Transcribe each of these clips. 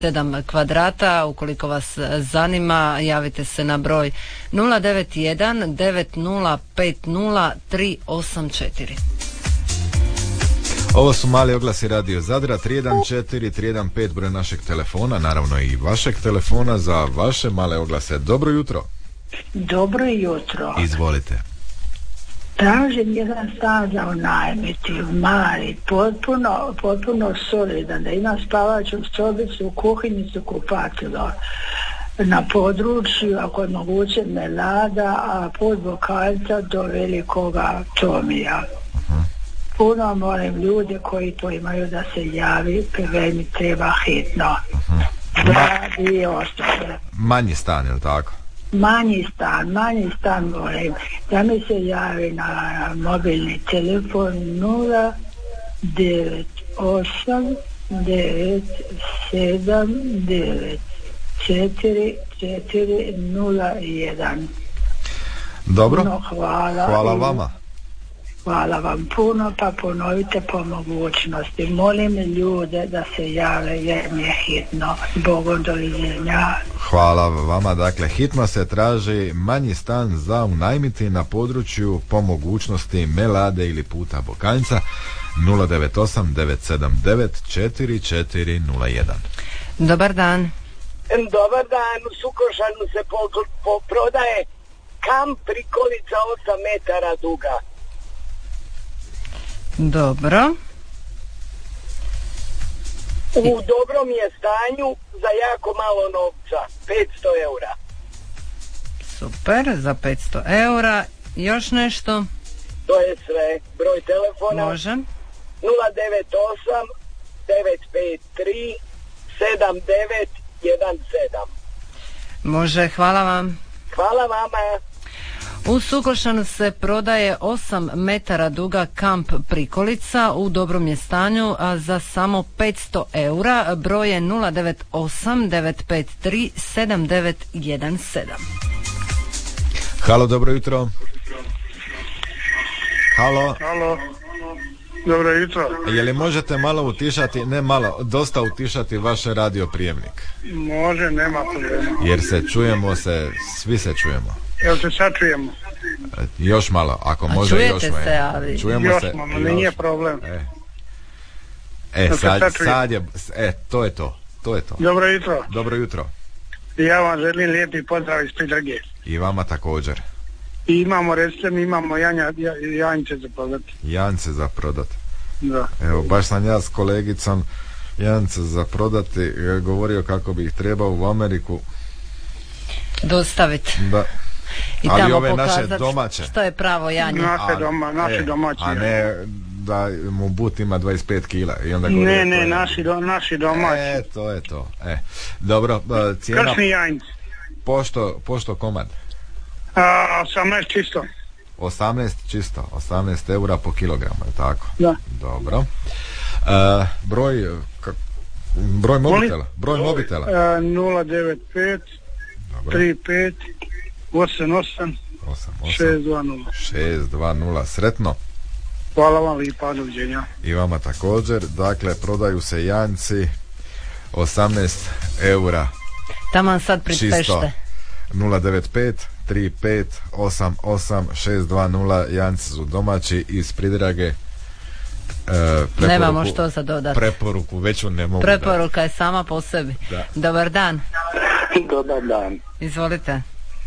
7 kvadrata. Ukoliko vas zanima, javite se na broj 091 9050 384. Ovo su mali oglasi Radio Zadra, 314-315 broj našeg telefona, naravno i vašeg telefona za vaše male oglase. Dobro jutro. Dobro jutro. Izvolite. Tražim jedan stan za unajmiti, mali, potpuno solidan, da ima spavaču sobicu, kuhinjicu, kupatilo. Na području, ako je moguće, Melada, a pod Bokaljca do Velikoga Tomija. Puno molim ljude koji to imaju da se javi, jer mi treba hitno. I ostale. Manji stan, je li tako? Manji stan molim da mi se javi na mobilni telefon 098 979 4401. Dobro, hvala vama. Hvala vam puno, pa ponovite po mogućnosti. Molim ljude da se jave jer mi je hitno. Bogom doviđenja. Hvala vama. Dakle, hitno se traži manji stan za unajmiti na području po mogućnosti Melade ili puta Bokanjca 098 979 4401. Dobar dan. Dobar dan. U Sukošanu se prodaje kamp prikolica 8 metara duga. Dobro. U dobrom je stanju za jako malo novca, 500 eura. Super, za 500 eura. Još nešto? To je sve. Broj telefona? Može. 098 953 7917. Može, hvala vam. Hvala vama. U Sukošanu se prodaje 8 metara duga kamp prikolica, u dobrom je stanju, a za samo 500 eura. Broj je 098 953 7917. Halo, dobro jutro. Halo. Dobro jutro. Je li možete malo utišati, ne malo, dosta utišati vaš radio prijemnik? Može, nema problema. Jer svi se čujemo. Jel se sad čujemo? Još malo, ako može još malo. Se, ali... Čujemo još se. Malo, nije problem. Sad je, to je to. Dobro jutro. Dobro jutro. Ja vam želim lijepi pozdrav iz Pridrage. I vama također. I imamo, recite mi, imamo janjce za prodati. Janjce za prodati. Da. Evo, baš sam ja s kolegicom janjce za prodati govorio kako bi ih trebao u Ameriku dostaviti. Da. I ali tamo ove naše pokazati domaće. Što je pravo janje. Naše domaće. A ne da mu but ima 25 kila. I onda ne, naši domaći. To je to. Dobro, cijena... Kršni janjci. Pošto komad? 18 čisto. 18 eura po kilogramu, je tako? Da. Dobro. Broj mobitela? 095 35 88 620. Sretno. Hvala vam lijepa, doviđenja. I vama također. Dakle, prodaju se janjci 18 eura. Taman sad prispešte. 095 35 88 620. Janjci su domaći iz Pridrage. Nemamo što za dodati. Preporuku veću ne mogu. Preporuka je sama po sebi. Da. Dobar dan. Dobar dan. Izvolite.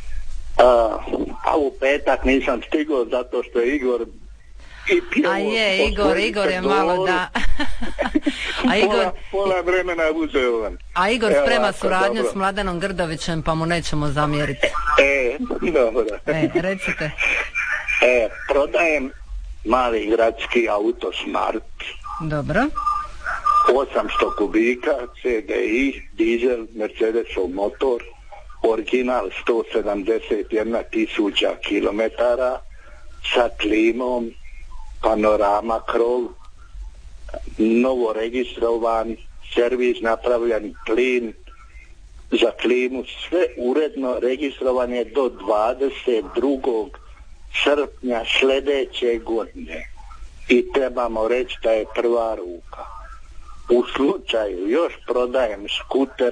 A u petak nisam stigao zato što je Igor i pjevo. A je, Igor je malo da. A Igor, pola vremena uzeo vam. A Igor sprema suradnju s Mladenom Grdovićem, pa mu nećemo zamjeriti. Dobro. Recite. Prodajem mali gradski auto Smart. Dobro. 800 kubika, CDI, dizel, Mercedesov motor, original 171.000 kilometara, sa klimom, panorama krov, novo registrovan, servis napravljen, plin, za klimu, sve uredno registrovan je do 22. srpnja sljedeće godine i trebamo reći da je prva ruka. U slučaju još prodajem skuter